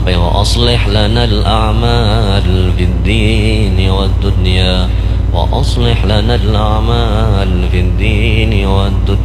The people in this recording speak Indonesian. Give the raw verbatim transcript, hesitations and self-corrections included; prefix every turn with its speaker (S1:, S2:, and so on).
S1: sampai wa aslih lanal a'mal fid din wad dunya wa aslih lanal a'mal fid din wad dunya